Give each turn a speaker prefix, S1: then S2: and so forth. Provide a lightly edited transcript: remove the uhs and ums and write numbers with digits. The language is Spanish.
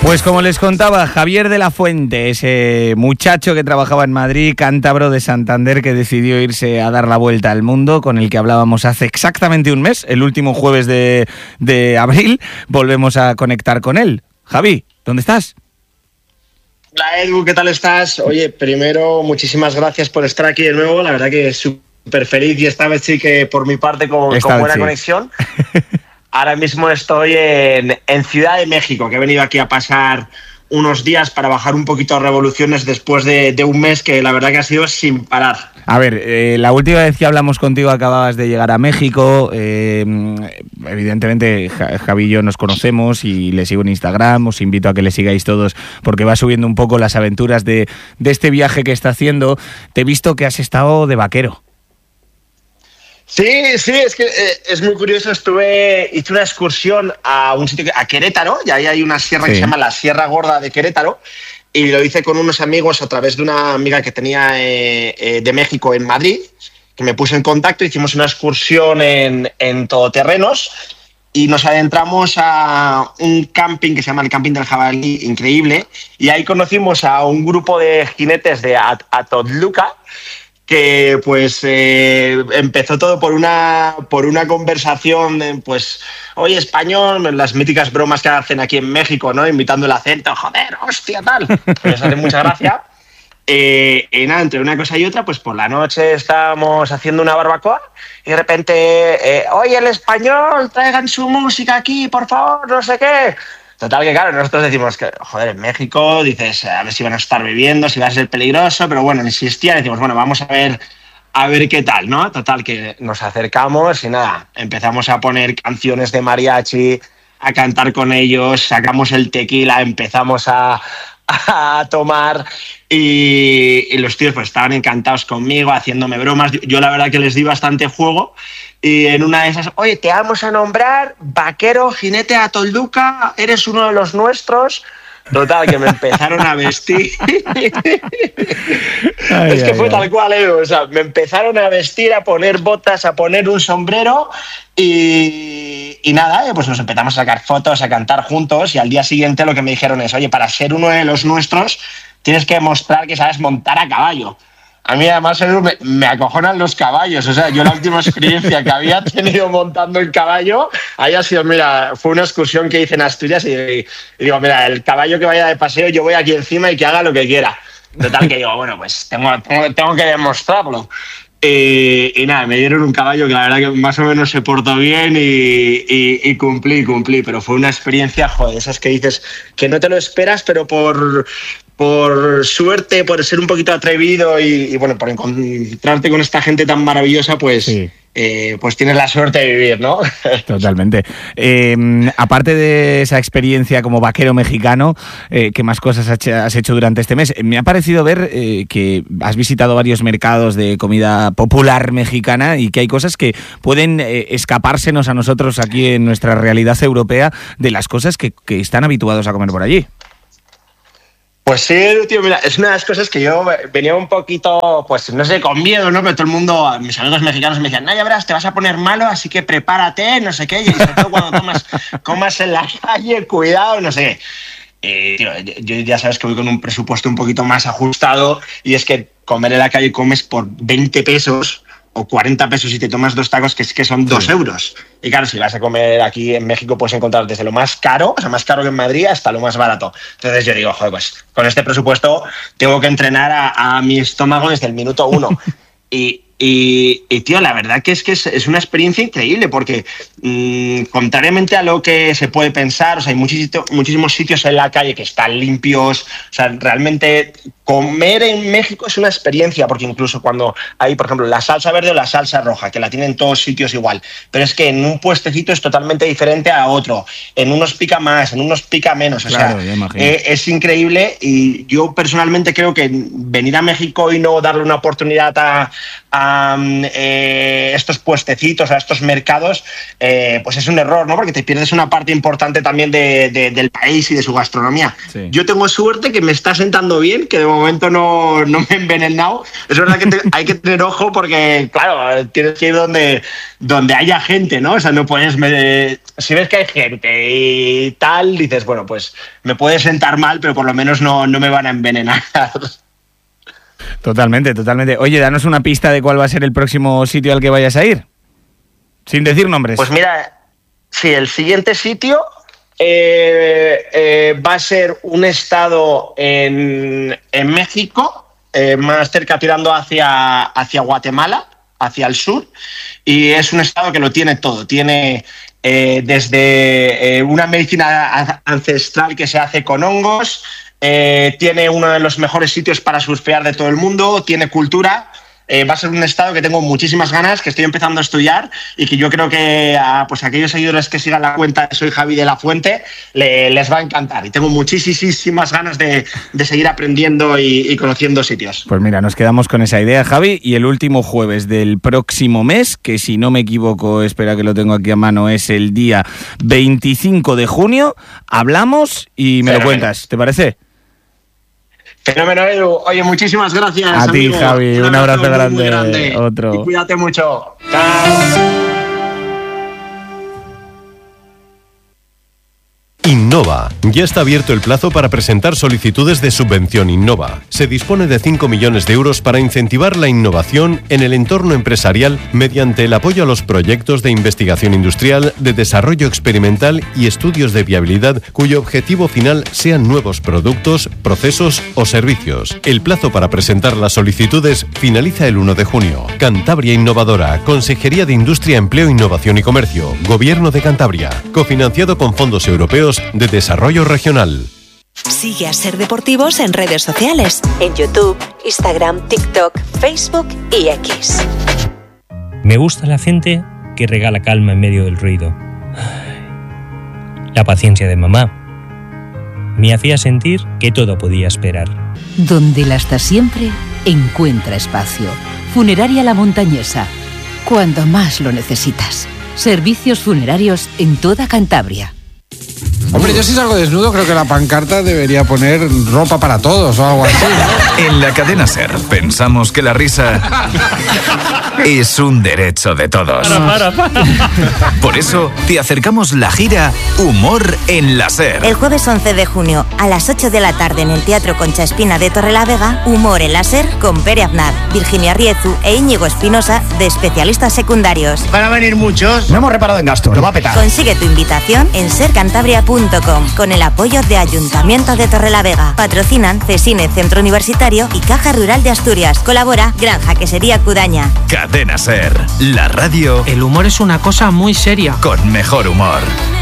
S1: Pues como les contaba, Javier de la Fuente, ese muchacho que trabajaba en Madrid, cántabro de Santander, que decidió irse a dar la vuelta al mundo, con el que hablábamos hace exactamente un mes, el último jueves de abril, volvemos a conectar con él. Javi, ¿dónde estás?
S2: Hola Edu, ¿qué tal estás? Oye, primero, muchísimas gracias por estar aquí de nuevo, la verdad que súper feliz y esta vez sí que por mi parte con buena conexión. Ahora mismo estoy en Ciudad de México, que he venido aquí a pasar unos días para bajar un poquito de revoluciones después de un mes que la verdad que ha sido sin parar.
S1: A ver, la última vez que hablamos contigo acababas de llegar a México. Evidentemente Javi y yo nos conocemos y le sigo en Instagram. Os invito a que le sigáis todos porque va subiendo un poco las aventuras de este viaje que está haciendo. Te he visto que has estado de vaquero.
S2: Sí, es que es muy curioso. Hice una excursión a un sitio, a Querétaro, y ahí hay una sierra que se llama la Sierra Gorda de Querétaro, y lo hice con unos amigos a través de una amiga que tenía de México en Madrid, que me puse en contacto. Hicimos una excursión en todoterrenos y nos adentramos a un camping que se llama el Camping del Jabalí, increíble, y ahí conocimos a un grupo de jinetes de Atotluca, que pues empezó todo por una conversación, pues, oye, español, las míticas bromas que hacen aquí en México, ¿no? Imitando el acento, joder, hostia, tal. Pues hace mucha gracia. Y nada, entre una cosa y otra, pues por la noche estábamos haciendo una barbacoa y de repente, oye, el español, traigan su música aquí, por favor, no sé qué. Total que claro, nosotros decimos que, joder, en México, dices, a ver si van a estar bebiendo, si va a ser peligroso, pero bueno, insistía, decimos, bueno, vamos a ver qué tal, ¿no? Total que nos acercamos y nada, empezamos a poner canciones de mariachi, a cantar con ellos, sacamos el tequila, empezamos a tomar y los tíos pues estaban encantados conmigo, haciéndome bromas. Yo la verdad que les di bastante juego. Y en una de esas, oye, te vamos a nombrar vaquero, jinete Atotluca, eres uno de los nuestros. Total, que me empezaron a vestir. Es que fue tal cual, o sea, me empezaron a vestir, a poner botas, a poner un sombrero y nada, pues nos empezamos a sacar fotos, a cantar juntos, y al día siguiente lo que me dijeron es, oye, para ser uno de los nuestros tienes que demostrar que sabes montar a caballo. A mí además me acojonan los caballos, o sea, yo la última experiencia que había tenido montando el caballo haya sido, mira, fue una excursión que hice en Asturias y digo, mira, el caballo que vaya de paseo yo voy aquí encima y que haga lo que quiera. Total que digo, bueno, pues tengo que demostrarlo. Y nada, me dieron un caballo que la verdad que más o menos se portó bien y cumplí, pero fue una experiencia, joder, esas que dices que no te lo esperas, pero por suerte, por ser un poquito atrevido y bueno, por encontrarte con esta gente tan maravillosa, pues, sí. Pues tienes la suerte de vivir, ¿no?
S1: Totalmente. Aparte de esa experiencia como vaquero mexicano, ¿qué más cosas has hecho durante este mes? Me ha parecido ver que has visitado varios mercados de comida popular mexicana y que hay cosas que pueden escapársenos a nosotros aquí en nuestra realidad europea de las cosas que están habituados a comer por allí.
S2: Pues sí, tío, mira, es una de las cosas que yo venía un poquito, pues no sé, con miedo, ¿no? Pero todo el mundo, mis amigos mexicanos me decían, no, ya verás, te vas a poner malo, así que prepárate, no sé qué, y sobre todo cuando comas en la calle, cuidado, no sé qué. Tío, yo ya sabes que voy con un presupuesto un poquito más ajustado y es que comer en la calle comes por 20 pesos o 40 pesos y te tomas 2 tacos que son 2 euros. Y claro, si vas a comer aquí en México puedes encontrar desde lo más caro, o sea, más caro que en Madrid, hasta lo más barato. Entonces yo digo, joder, pues con este presupuesto tengo que entrenar a mi estómago desde el minuto 1. Y tío, la verdad que es una experiencia increíble porque contrariamente a lo que se puede pensar, o sea, hay muchísimos sitios en la calle que están limpios, o sea, realmente comer en México es una experiencia porque incluso cuando hay, por ejemplo, la salsa verde o la salsa roja, que la tienen en todos sitios igual, pero es que en un puestecito es totalmente diferente a otro, en unos pica más, en unos pica menos, o claro, sea, es increíble y yo personalmente creo que venir a México y no darle una oportunidad a estos puestecitos, a estos mercados, pues es un error, ¿no? Porque te pierdes una parte importante también del país y de su gastronomía. Sí. Yo tengo suerte que me está sentando bien, que de momento no me he envenenado. Es verdad que hay que tener ojo porque, claro, tienes que ir donde haya gente, ¿no? O sea, no puedes... si ves que hay gente y tal, dices, bueno, pues me puede sentar mal, pero por lo menos no me van a envenenar.
S1: Totalmente. Oye, danos una pista de cuál va a ser el próximo sitio al que vayas a ir. Sin decir nombres.
S2: Pues mira, sí, el siguiente sitio va a ser un estado en México, más cerca tirando hacia Guatemala, hacia el sur, y es un estado que lo tiene todo. Tiene desde una medicina ancestral que se hace con hongos, tiene uno de los mejores sitios para surfear de todo el mundo, tiene cultura. Va a ser un estado que tengo muchísimas ganas, que estoy empezando a estudiar y que yo creo que a aquellos seguidores que sigan la cuenta de Soy Javi de la Fuente les va a encantar. Y tengo muchísimas ganas de seguir aprendiendo y conociendo sitios.
S1: Pues mira, nos quedamos con esa idea, Javi, y el último jueves del próximo mes, que si no me equivoco, espera que lo tengo aquí a mano, es el día 25 de junio, hablamos y me lo cuentas, ¿te parece?
S2: Fenómeno, Edu. Oye, muchísimas gracias,
S1: a
S2: amigo.
S1: ti, Javi. Un abrazo
S2: muy grande.
S1: Otro.
S2: Y cuídate mucho. Chao.
S3: Innova. Ya está abierto el plazo para presentar solicitudes de subvención Innova. Se dispone de 5 millones de euros para incentivar la innovación en el entorno empresarial mediante el apoyo a los proyectos de investigación industrial, de desarrollo experimental y estudios de viabilidad cuyo objetivo final sean nuevos productos, procesos o servicios. El plazo para presentar las solicitudes finaliza el 1 de junio. Cantabria Innovadora, Consejería de Industria, Empleo, Innovación y Comercio, Gobierno de Cantabria, cofinanciado con fondos europeos de Desarrollo Regional.
S4: Sigue a Ser Deportivos en redes sociales, en YouTube, Instagram, TikTok, Facebook y X.
S5: Me gusta la gente que regala calma en medio del ruido. La paciencia de mamá me hacía sentir que todo podía esperar.
S6: Donde la hasta siempre encuentra espacio. Funeraria La Montañesa. Cuando más lo necesitas. Servicios funerarios en toda Cantabria.
S7: Hombre, yo si salgo desnudo creo que la pancarta debería poner ropa para todos o algo así, ¿no?
S8: En la cadena SER pensamos que la risa es un derecho de todos.
S5: Para.
S8: Por eso te acercamos la gira Humor en la SER.
S9: El jueves 11 de junio a las 8 de la tarde en el Teatro Concha Espina de Torrelavega, Humor en la SER con Pere Aznar, Virginia Riezu e Íñigo Espinosa de especialistas secundarios.
S2: Van a venir muchos.
S10: No hemos reparado en gastos, lo va a petar.
S9: Consigue tu invitación en sercantabria.com con el apoyo de Ayuntamiento de Torrelavega. Patrocinan Cesine Centro Universitario y Caja Rural de Asturias. Colabora Granja Quesería Cudaña.
S8: Cadena SER, la radio.
S11: El humor es una cosa muy seria.
S8: Con mejor humor.